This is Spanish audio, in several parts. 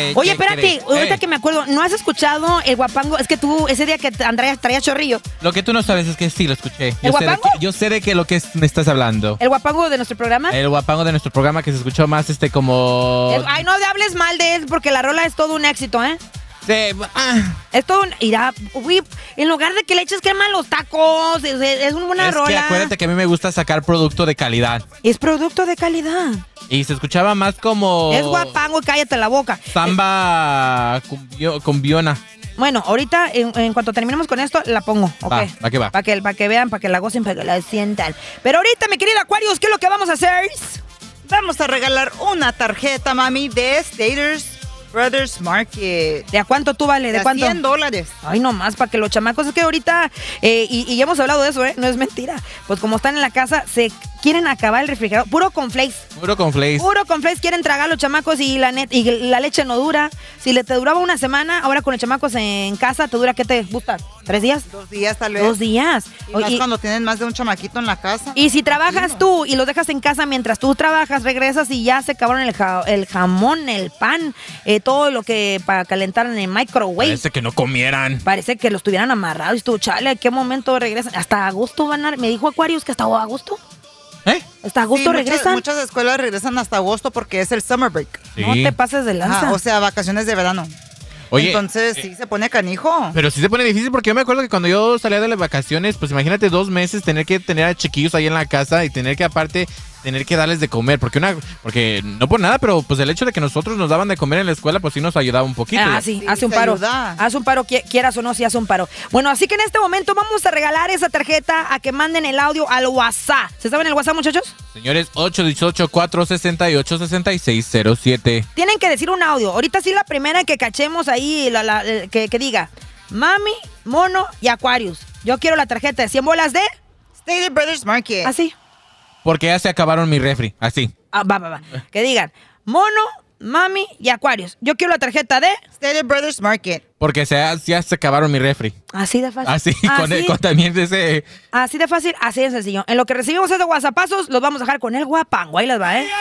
Oye, espérate, ahorita que me acuerdo, ¿no has escuchado el guapango? Es que tú, ese día que Andrea traía chorrillo. Lo que tú no sabes es que sí lo escuché. ¿El guapango? Yo sé de qué lo que me estás hablando. ¿El guapango de nuestro programa? El guapango de nuestro programa que se escuchó más como... Ay, no hables mal de él porque la rola es todo un éxito, ¿eh? Sí, Es todo un... Irá, uy, en lugar de que le eches crema a los tacos, es una buena rola. Es que acuérdate que a mí me gusta sacar producto de calidad. Es producto de calidad. Y se escuchaba más como... Es guapango y cállate la boca. Samba cumbiona. Bueno, ahorita, en cuanto terminemos con esto, la pongo, ¿ok? Va que va. Para que vean, para que la gocen, para que la sientan. Pero ahorita, mi querida Aquarius, ¿qué es lo que vamos a hacer? Vamos a regalar una tarjeta, mami, de Staters Brothers Market. ¿De a cuánto tú vale? ¿De cuánto? $100. Ay, nomás, para que los chamacos, es que ahorita, y ya hemos hablado de eso, no es mentira. Pues como están en la casa, se quieren acabar el refrigerador. Puro cornflakes. Puro cornflakes Quieren tragar los chamacos y la leche no dura. Si te duraba una semana, ahora con los chamacos en casa, ¿te dura qué te gusta? ¿3 días? 2 días tal vez. 2 días. Y más cuando tienen más de un chamaquito en la casa. Y si trabajas tú y los dejas en casa mientras tú trabajas, regresas y ya se acabaron el jamón, el pan, todo lo que para calentar en el microwave. Parece que no comieran. Parece que los tuvieran amarrados. Y tú, chale, ¿a qué momento regresan? Hasta agosto van a... Me dijo Aquarius que hasta agosto. ¿Hasta agosto regresan? Muchas escuelas regresan hasta agosto porque es el summer break. Sí. No te pases de lanza. O sea, vacaciones de verano. Oye, entonces sí se pone canijo. Pero sí se pone difícil porque yo me acuerdo que cuando yo salía de las vacaciones, pues imagínate 2 meses tener que tener a chiquillos ahí en la casa y tener que aparte tener que darles de comer, porque no por nada, pero pues el hecho de que nosotros nos daban de comer en la escuela, pues sí nos ayudaba un poquito. Sí, hace un paro. Haz un paro, quieras o no, sí hace un paro. Bueno, así que en este momento vamos a regalar esa tarjeta a que manden el audio al WhatsApp. ¿Se saben el WhatsApp, muchachos? Señores, 818-468-6607. Tienen que decir un audio. Ahorita sí la primera que cachemos ahí, que diga Mami, Mono y Aquarius. Yo quiero la tarjeta de 100 bolas de Staters Brothers Market. Así. Porque ya se acabaron mi refri, así. Va. Que digan Mono, Mami y Aquarius. Yo quiero la tarjeta de Staters Brothers Market. Porque ya se acabaron mi refri. Así de fácil. Así, con también ese... Así de fácil, así de sencillo. En lo que recibimos esos WhatsAppazos, los vamos a dejar con el guapango. Ahí les va, ¿eh?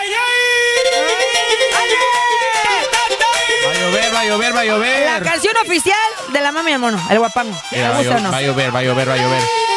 Va a llover. La canción oficial de la Mami y el Mono, el guapango. Va a llover.